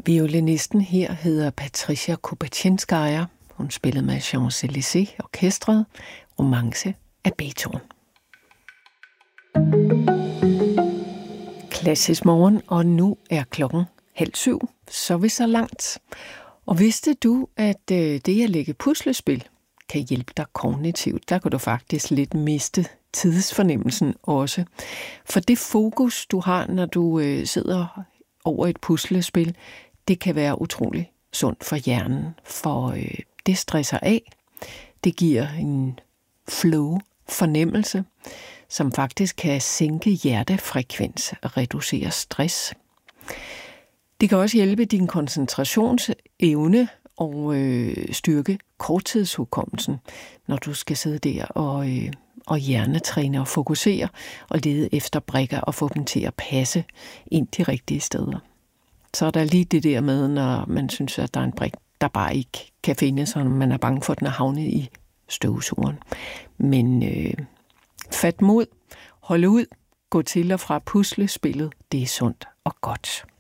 Violinisten her hedder Patricia Kopachinskaya. Hun spillede med Champs-Élysées orkestret Romance af Beethoven. Klassisk morgen, og nu er klokken 6:30, så vi så langt. Og vidste du, at det at lægge puslespil kan hjælpe dig kognitivt? Der kan du faktisk lidt miste tidsfornemmelsen også. For det fokus, du har, når du sidder over et puslespil, det kan være utrolig sundt for hjernen, for det stresser af. Det giver en flow-fornemmelse, som faktisk kan sænke hjertefrekvens og reducere stress. Det kan også hjælpe din koncentrationsevne og styrke korttidshukommelsen, når du skal sidde der og hjernetræne og fokusere og lede efter brikker og få dem til at passe ind de rigtige steder. Så er der lige det der med, når man synes, at der er en brik, der bare ikke kan findes, og man er bange for, at den er havnet i støvsugeren. Men fat mod, hold ud, gå til og fra puslespillet, det er sundt og godt.